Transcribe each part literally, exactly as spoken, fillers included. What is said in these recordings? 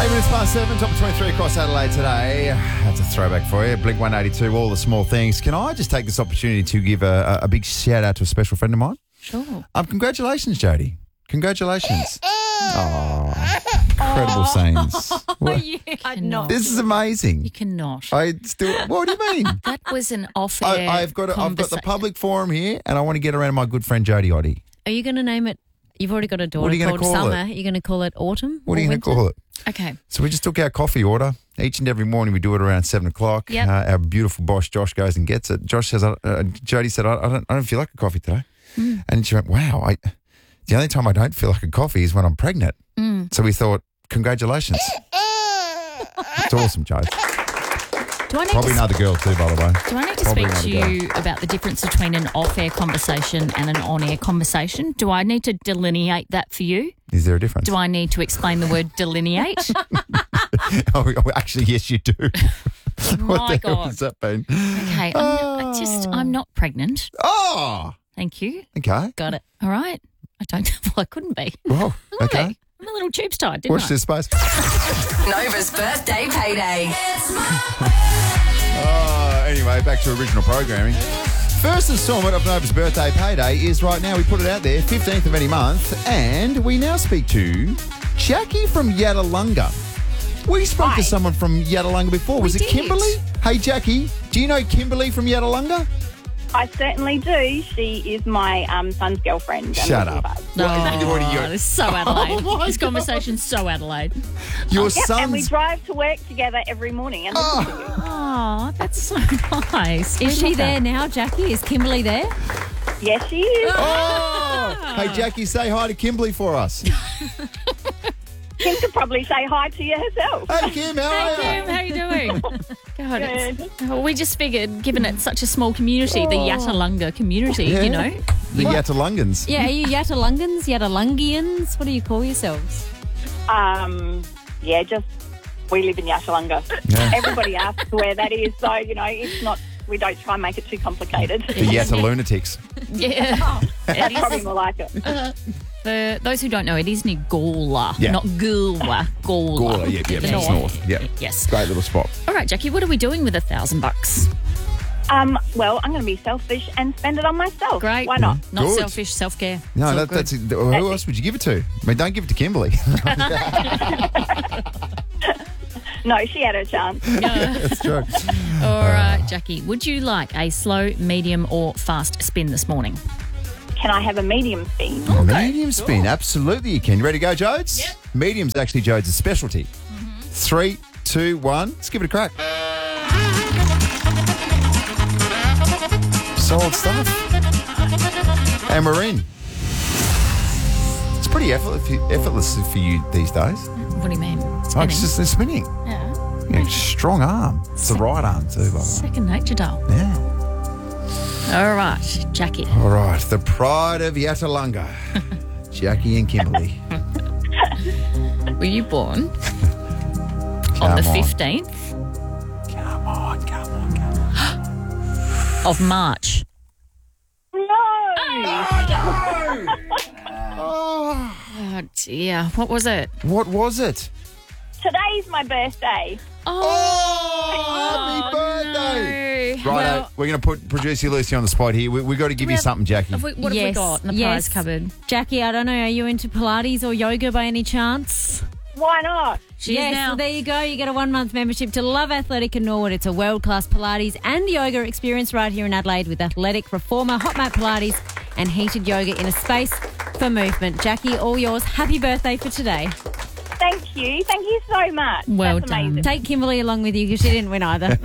Eight minutes past seven, top of twenty-three across Adelaide today. That's a throwback for you. Blink one eighty-two, all the small things. Can I just take this opportunity to give a, a, a big shout out to a special friend of mine? Sure. Um, congratulations, Jody. Congratulations. Oh, incredible scenes. What? You cannot. This is amazing. You cannot. I still. What do you mean? That was an I, off-air I've got. A, I've got the conversa- public forum here, and I want to get around my good friend Jody Oddie. Are you going to name it? You've already got a daughter What are you gonna called call Summer. it? You're going to call it Autumn? What are or you going to winter? call it? Okay. So we just took our coffee order. Each and every morning we do it around seven o'clock. Yep. Uh, our beautiful boss Josh goes and gets it. Josh says, uh, Jody said, I, I don't, I don't feel like a coffee today. Mm. And she went, wow, I, the only time I don't feel like a coffee is when I'm pregnant. Mm. So we thought, congratulations. It's awesome, Jode. Do I need Probably to, another girl too, by the way. do I need to Probably speak to another you about the difference between an off-air conversation and an on-air conversation? Do I need to delineate that for you? Is there a difference? Do I need to explain the word delineate? oh, oh, actually, yes, you do. what My the hell God. has that been? Okay. I'm I just, I'm not pregnant. Oh, Thank you. okay. Got it. All right. I don't, well, I couldn't be. Whoa, okay. Hey, I'm a little tubes tied, didn't Watch I? this space. Nova's birthday payday. Oh, anyway, back to original programming. First instalment of Nova's birthday payday is right now. We put it out there, fifteenth of any month, and we now speak to Jackie from Yattalunga. We spoke Hi. to someone from Yattalunga before. Was We it did. Kimberly? Hey, Jackie, do you know Kimberly from Yattalunga? I certainly do. She is my um, son's girlfriend. and Shut little up. bud. No, What are you- this is so Adelaide. Oh, my this conversation's so Adelaide. Your Yep, and we son's... drive to work together every morning. And listen to you. Oh, that's so nice. Is she Love there that. now, Jackie? Is Kimberly there? Yes, she is. Oh! Hey, Jackie, say hi to Kimberly for us. Kim could probably say hi to you herself. Hey, Kim, how are Hey, you? Kim, how you doing? God, it's, Good. well, we just figured, given it's such a small community, the Yattalunga community, Yeah. you know. The Yattalungans. Yeah, are you Yattalungans, Yattalungians? What do you call yourselves? Um, yeah, just we live in Yattalunga. Yeah. Everybody asks where that is, so you know it's not. We don't try and make it too complicated. The Yattalunatics. Yeah. That's It probably is, more like it. for those who don't know, it is near Gawler, Yeah. not Gawler. Gawler. Gawler, yeah, yeah, The it's north. Yeah. Yes. Great little spot. All right, Jackie, what are we doing with a thousand bucks? Um, well, I'm going to be selfish and spend it on myself. Great. Why not? Not Good. selfish, self-care. No, It's all that, good. that's who else would you give it to? I mean, don't give it to Kimberly. No, she had her chance. That's true. All right, Jackie, would you like a slow, medium, or fast spin this morning? Can I have a medium spin? Medium spin, absolutely you can. You ready to go, Jodes? Yep. Medium's actually Jodes' specialty. Mm-hmm. Three, two, one. Let's give it a crack. Solid stuff. And we're in. It's pretty effortless, effortless for you these days. What do you mean? Oh, Spinning? it's just it's spinning. Yeah. Yeah, strong arm. It's the right arm too, by the way. Second nature, doll. Yeah. All right, Jackie. All right, the pride of Yattalunga, Jackie and Kimberly. Were you born Come on the on. fifteenth Come on, come on, come on. of March? No. Oh, Oh, dear. What was it? what was it? Today's my birthday. Oh, happy birthday! No. Right, Well, we're going to put producer Lucy on the spot here. We, we've got to give we you have- something, Jackie. have we, what have we Yes, got in the yes. prize cupboard? Jackie, I don't know, are you into Pilates or yoga by any chance? Why not? She yes, is now. well, there you go. You get a one-month membership to Love Athletic in Norwood. It's a world-class Pilates and yoga experience right here in Adelaide with Athletic, Reformer, Hot Mat Pilates and heated yoga in a space for movement. Jackie, all yours. Happy birthday for today. Thank you. Thank you so much. Well That's done. amazing. Take Kimberly along with you because she didn't win either.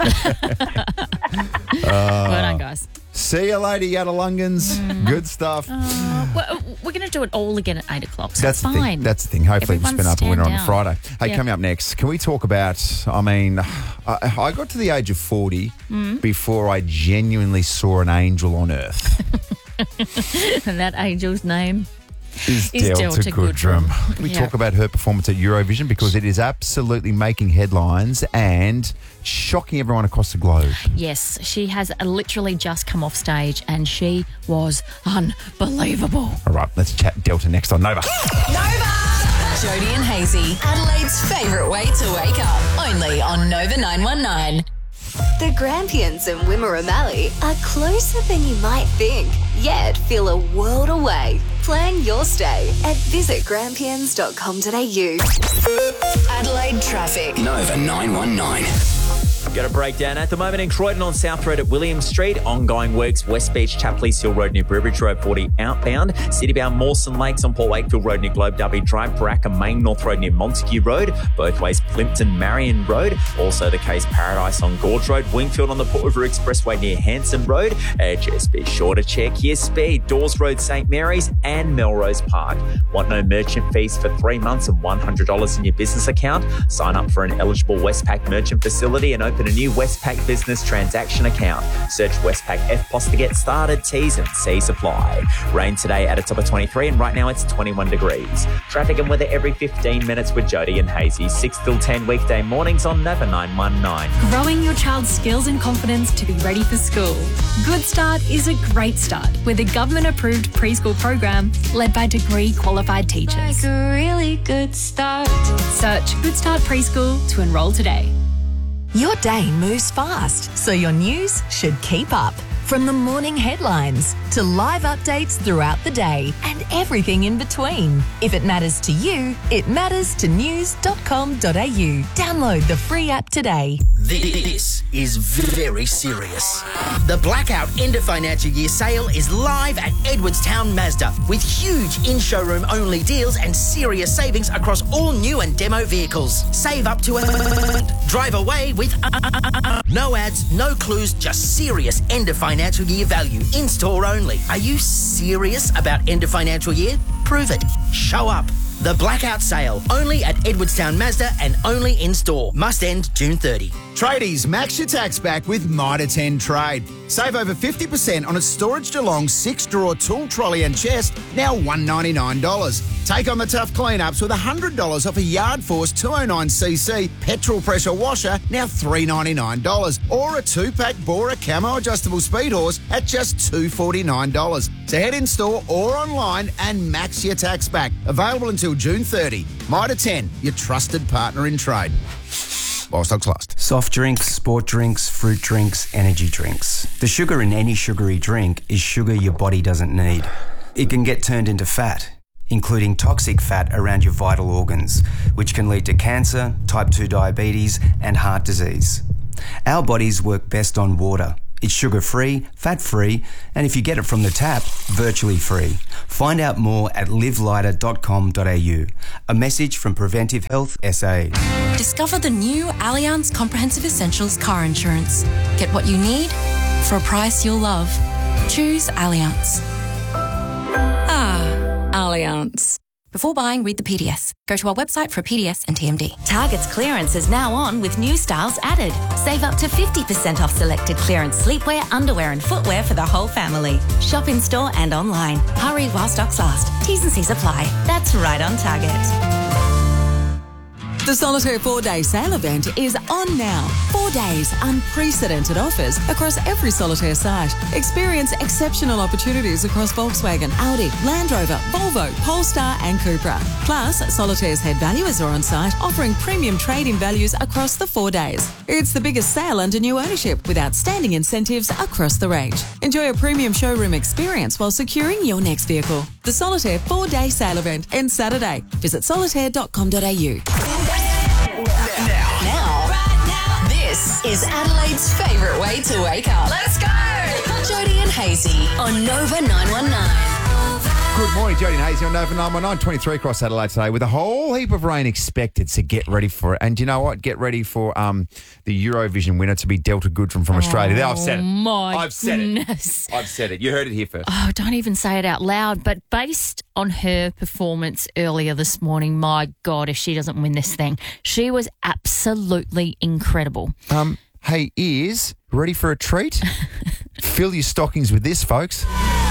well done, guys. See you later, Yattalungans. Mm. Good stuff. Well, we're going to do it all again at eight o'clock, so That's it's the fine. thing. That's the thing. Hopefully, we'll Everyone spin up a winner stand on down. Friday. Hey, Yeah. coming up next, can we talk about? I mean, I, I got to the age of forty Mm. before I genuinely saw an angel on earth. and that angel's name. Is, Is Delta, Delta Goodrum. Goodrum. Can we Yeah. talk about her performance at Eurovision because it is absolutely making headlines and shocking everyone across the globe. Yes, she has literally just come off stage and she was unbelievable. All right, let's chat Delta next on Nova. Nova! Jody and Hazy, Adelaide's favourite way to wake up. Only on Nova nine one nine. The Grampians and Wimmera Valley are closer than you might think, yet feel a world away. Plan your stay at visit grampians dot com dot a u. Adelaide traffic. Nova nine one nine. Got a breakdown at the moment in Croydon on South Road at William Street. Ongoing works West Beach, Chapleys Hill Road near Burbridge Road forty outbound. Citybound Mawson Lakes on Port Wakefield Road near Globe W Drive. Baraka Main North Road near Montague Road. Both ways Plimpton Marion Road. Also the case Paradise on Gorge Road. Wingfield on the Port River Expressway near Hanson Road. Uh, just be sure to check your speed. Dawes Road, St Mary's and Melrose Park. Want no merchant fees for three months and one hundred dollars in your business account? Sign up for an eligible Westpac merchant facility and open a new Westpac business transaction account. Search Westpac F P O S to get started. T's and C's apply. Rain today at a top of twenty-three and right now it's twenty-one degrees. Traffic and weather every fifteen minutes with Jody and Hazy. six till ten weekday mornings on Nova nine one nine. Growing your child's skills and confidence to be ready for school. Good Start is a great start with a government-approved preschool program led by degree-qualified teachers. Like a really good start. Search Good Start Preschool to enrol today. Your day moves fast, so your news should keep up. From the morning headlines to live updates throughout the day and everything in between. If it matters to you, it matters to news dot com dot a u. Download the free app today. This is very serious. The Blackout End of Financial Year sale is live at Edwardstown Mazda with huge in-showroom only deals and serious savings across all new and demo vehicles. Save up to a... Drive away with... No ads, no clues, just serious end of financial year value. In-store only. Are you serious about end of financial year? Prove it. Show up. The Blackout Sale, only at Edwardstown Mazda and only in-store. Must end June thirtieth. Tradies, max your tax back with Mitre ten Trade. Save over fifty percent on a Storage Geelong six-drawer tool trolley and chest, now one hundred ninety-nine dollars. Take on the tough cleanups with one hundred dollars off a Yard Force two oh nine c c petrol pressure washer, now three hundred ninety-nine dollars. Or a two-pack Bora Camo adjustable speed horse at just two hundred forty-nine dollars. So head in store or online and max your tax back. Available until June thirtieth. Mitre ten, your trusted partner in trade. While stocks last. Soft drinks, sport drinks, fruit drinks, energy drinks. The sugar in any sugary drink is sugar your body doesn't need. It can get turned into fat, including toxic fat around your vital organs, which can lead to cancer, type two diabetes, and heart disease. Our bodies work best on water. It's sugar-free, fat-free, and if you get it from the tap, virtually free. Find out more at live lighter dot com dot a u. A message from Preventive Health S A. Discover the new Allianz Comprehensive Essentials car insurance. Get what you need for a price you'll love. Choose Allianz. Ah, Allianz. Before buying, read the P D S. Go to our website for a P D S and T M D. Target's clearance is now on with new styles added. Save up to fifty percent off selected clearance sleepwear, underwear and footwear for the whole family. Shop in store and online. Hurry while stocks last. T's and C's apply. That's right on Target. The Solitaire four-day sale event is on now. Four days, unprecedented offers across every Solitaire site. Experience exceptional opportunities across Volkswagen, Audi, Land Rover, Volvo, Polestar and Cupra. Plus, Solitaire's head valuers are on site offering premium trade-in values across the four days. It's the biggest sale under new ownership with outstanding incentives across the range. Enjoy a premium showroom experience while securing your next vehicle. The Solitaire four-day sale event ends Saturday. Visit solitaire dot com dot a u. Now, now, right now, this is Adelaide's favourite way to wake up. Let's go! Jody and Hazy on Nova nine one nine. Good morning, Jody and Hazy on Nova nine one nine, twenty-three across Adelaide today with a whole heap of rain expected, so get ready for it. And you know what? Get ready for um, the Eurovision winner to be dealt a good from, from Australia. There, I've said it. My I've said goodness. it. I've said it. You heard it here first. Oh, don't even say it out loud. But based on her performance earlier this morning, my God, if she doesn't win this thing, she was absolutely incredible. Um, hey, ears, ready for a treat? Fill your stockings with this, folks.